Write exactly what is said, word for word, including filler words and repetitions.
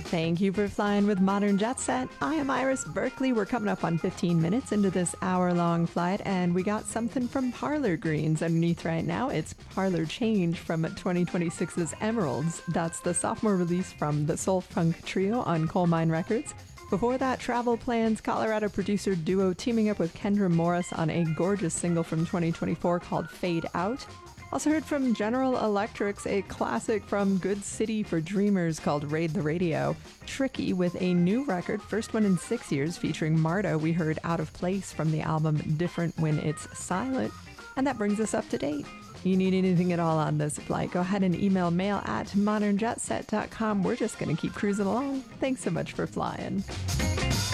Thank you for flying with Modern Jet Set. I am Iris Berkeley. We're coming up on fifteen minutes into this hour-long flight, and we got something from Parlor Greens underneath right now. It's Parlor Change from twenty twenty-six's Emeralds. That's the sophomore release from the Soul Funk Trio on Coal Mine Records. Before that, Travel Plans, Colorado producer duo teaming up with Kendra Morris on a gorgeous single from twenty twenty-four called Fade Out. Also heard from General Electrics, a classic from Good City for Dreamers called Raid the Radio. Tricky with a new record, first one in six years, featuring Marta. We heard Out of Place from the album Different When It's Silent. And that brings us up to date. You need anything at all on this flight, go ahead and email mail at modern jet set dot com. We're just going to keep cruising along. Thanks so much for flying.